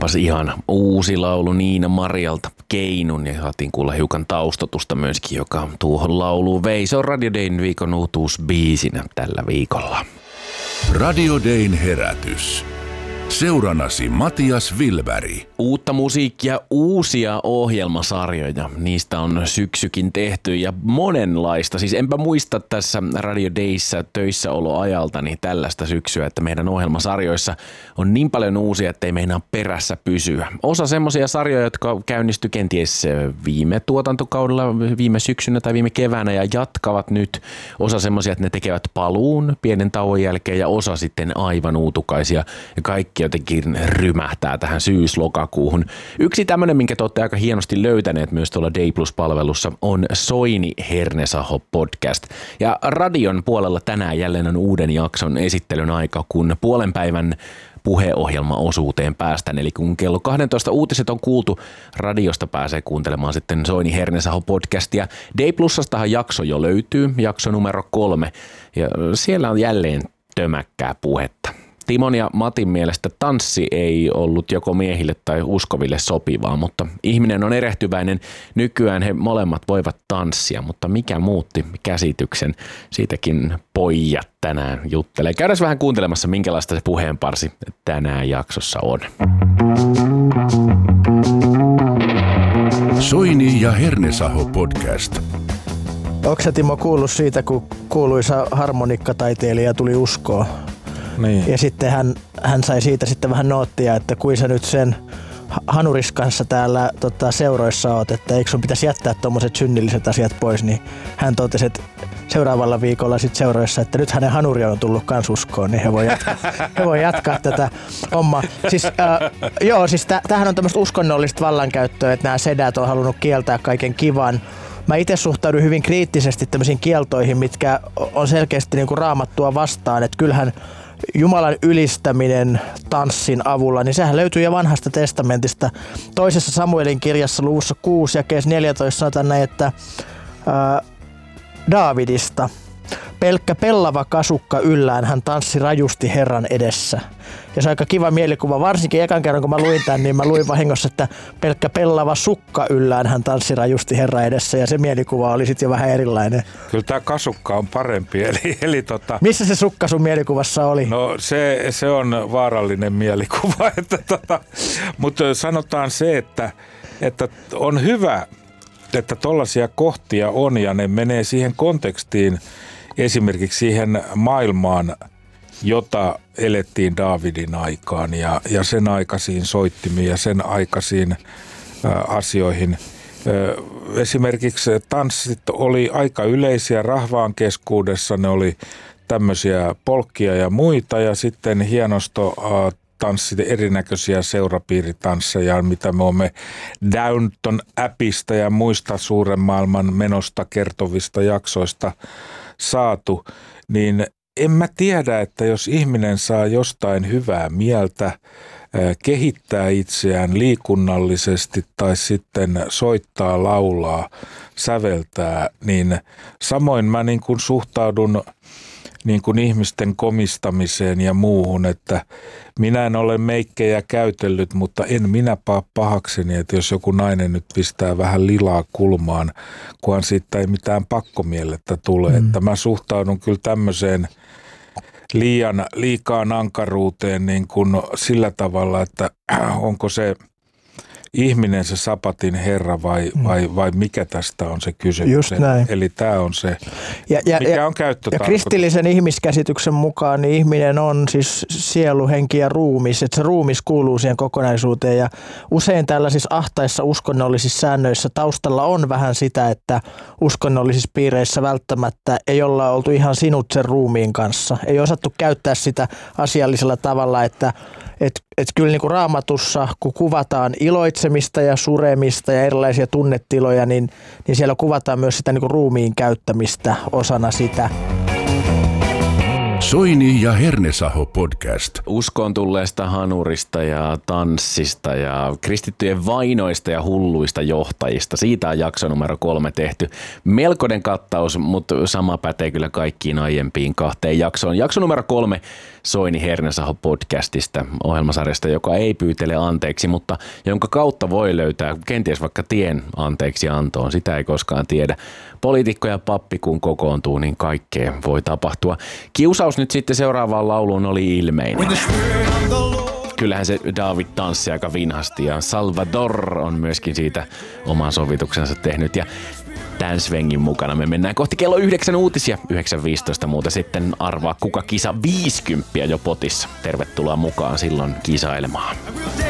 onpas ihan uusi laulu Niina Marialta Keinun ja saatiin kuulla hiukan taustotusta myöskin, joka tuohon lauluun vei. Se on Radio Dayn viikon uutuusbiisinä tällä viikolla. Radio Dayn herätys. Seurannasi Matias Wilberg. Uutta musiikkia, uusia ohjelmasarjoja. Niistä on syksykin tehty ja monenlaista. Siis enpä muista tässä Radio Dayssä töissäoloajaltani tällaista syksyä, että meidän ohjelmasarjoissa on niin paljon uusia, että ei meinaa perässä pysyä. Osa semmoisia sarjoja, jotka käynnistyi kenties viime tuotantokaudella, viime syksynä tai viime keväänä ja jatkavat nyt. Osa semmoisia, että ne tekevät paluun pienen tauon jälkeen ja osa sitten aivan uutukaisia ja kaikki jotenkin rymähtää tähän syys-lokakuuhun. Yksi tämmöinen, minkä te olette aika hienosti löytäneet myös tuolla Day Plus-palvelussa, on Soini Hernesaho podcast. Ja radion puolella tänään jälleen on uuden jakson esittelyn aika, kun puolen päivän puheohjelmaosuuteen päästään. Eli kun kello 12 uutiset on kuultu, radiosta pääsee kuuntelemaan sitten Soini Hernesaho podcastia. Day Plusastahan jakso jo löytyy, jakso numero 3, ja siellä on jälleen tömäkkää puhetta. Timon ja Matin mielestä tanssi ei ollut joko miehille tai uskoville sopivaa, mutta ihminen on erehtyväinen. Nykyään he molemmat voivat tanssia, mutta mikä muutti käsityksen? Siitäkin pojat tänään juttelee. Käydään vähän kuuntelemassa, minkälaista se puheenparsi tänään jaksossa on. Soini ja Hernesaho podcast. Onko sä, Timo, kuullut siitä, kun kuuluisa harmonikkataiteilija tuli uskoon? Niin. Ja sitten hän sai siitä sitten vähän noottia, että kui sä nyt sen Hanuris kanssa täällä seuroissa oot, että eikö sun pitäisi jättää tommoset synnilliset asiat pois, niin hän totesi, että seuraavalla viikolla sitten seuroissa, että nyt hänen hanuri on tullut kans uskoon, niin he voi jatkaa tätä hommaa. Siis tämähän on tämmöistä uskonnollista vallankäyttöä, että nämä sedät on halunnut kieltää kaiken kivan. Mä itse suhtaudun hyvin kriittisesti tämmöisiin kieltoihin, mitkä on selkeästi niin kuin Raamattua vastaan, että kyllähän Jumalan ylistäminen tanssin avulla, niin sehän löytyy jo vanhasta testamentista. Toisessa Samuelin kirjassa luvussa 6 jakeessa 14 sanotaan näin, että Daavidista pelkkä pellava kasukka yllään hän tanssi rajusti Herran edessä. Ja se on aika kiva mielikuva, varsinkin ekan kerran kun mä luin tämän, niin mä luin vahingossa, että pelkkä pellava sukka yllään hän tanssi rajusti Herran edessä, ja se mielikuva oli sitten jo vähän erilainen. Kyllä tämä kasukka on parempi, eli Missä se sukka sun mielikuvassa oli? No se on vaarallinen mielikuva, mutta sanotaan se, että on hyvä, että tollaisia kohtia on ja ne menee siihen kontekstiin, esimerkiksi siihen maailmaan, jota elettiin Daavidin aikaan ja sen aikaisiin soittimiin ja sen aikaisiin asioihin. Esimerkiksi tanssit oli aika yleisiä rahvaan keskuudessa, ne oli tämmöisiä polkkia ja muita ja sitten hienosto tanssit, erinäköisiä seurapiiritansseja, mitä me olemme Downton Appista ja muista suuren maailman menosta kertovista jaksoista saatu, niin en mä tiedä, että jos ihminen saa jostain hyvää mieltä, kehittää itseään liikunnallisesti tai sitten soittaa, laulaa, säveltää, niin samoin mä niin kuin suhtaudun niin kuin ihmisten komistamiseen ja muuhun, että minä en ole meikkejä käytellyt, mutta en minä pahakseni, että jos joku nainen nyt pistää vähän lilaa kulmaan, kunhan siitä ei mitään pakkomielettä tule. Että mä suhtaudun kyllä tämmöiseen liikaan ankaruuteen niin kuin sillä tavalla, että onko se ihminen se sapatin herra vai mikä tästä on se kysymys. Just näin. Eli tämä on se, mikä on käyttötarkoitus. Ja kristillisen ihmiskäsityksen mukaan niin ihminen on siis sielu, henki ja ruumis. Että se ruumis kuuluu siihen kokonaisuuteen. Ja usein tällaisissa ahtaissa uskonnollisissa säännöissä taustalla on vähän sitä, että uskonnollisissa piireissä välttämättä ei olla oltu ihan sinut sen ruumiin kanssa. Ei osattu käyttää sitä asiallisella tavalla, että kyllä niin kuin Raamatussa, kun kuvataan iloitsemista ja suremista ja erilaisia tunnetiloja, niin siellä kuvataan myös sitä niin kuin ruumiin käyttämistä osana sitä. Soini ja Hernesaho podcast. Uskoon tulleesta hanurista ja tanssista ja kristittyjen vainoista ja hulluista johtajista. Siitä on jakso numero 3 tehty. Melkoinen kattaus, mutta sama pätee kyllä kaikkiin aiempiin 2 jaksoon. Jakso numero 3 Soini Hernesaho podcastista, ohjelmasarjasta, joka ei pyytele anteeksi, mutta jonka kautta voi löytää kenties vaikka tien anteeksi antoon. Sitä ei koskaan tiedä. Poliitikko ja pappi kun kokoontuu, niin kaikkea voi tapahtua. Kiusaus nyt sitten seuraavaan lauluun oli ilmeinen. Kyllähän se David tanssi aika vinhasti ja Salvador on myöskin siitä oman sovituksensa tehnyt ja tämän svengin mukana me mennään kohti kello 9 uutisia. 9.15 muuta sitten arvaa kuka kisa 50 jo potissa. Tervetuloa mukaan silloin kisailemaan.